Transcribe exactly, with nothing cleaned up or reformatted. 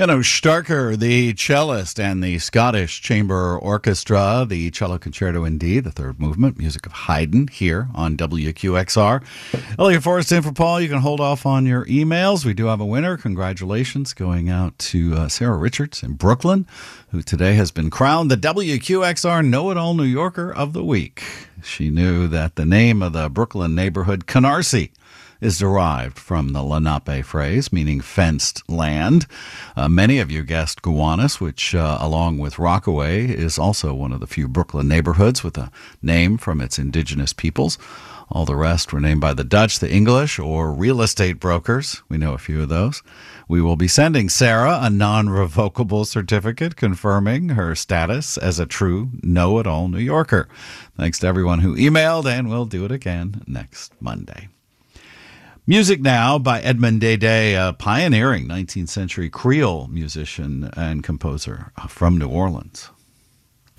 Menno Starker, the cellist, and the Scottish Chamber Orchestra, the Cello Concerto in D, the third movement, music of Haydn, here on W Q X R. Elliot Forrest in for Paul. You can hold off on your emails. We do have a winner. Congratulations going out to uh, Sarah Richards in Brooklyn, who today has been crowned the W Q X R Know-It-All New Yorker of the Week. She knew that the name of the Brooklyn neighborhood, Canarsie, is derived from the Lenape phrase, meaning fenced land. Uh, many of you guessed Gowanus, which, uh, along with Rockaway, is also one of the few Brooklyn neighborhoods with a name from its indigenous peoples. All the rest were named by the Dutch, the English, or real estate brokers. We know a few of those. We will be sending Sarah a non-revocable certificate confirming her status as a true know-it-all New Yorker. Thanks to everyone who emailed, and we'll do it again next Monday. Music now by Edmond Dede, a pioneering nineteenth century Creole musician and composer from New Orleans.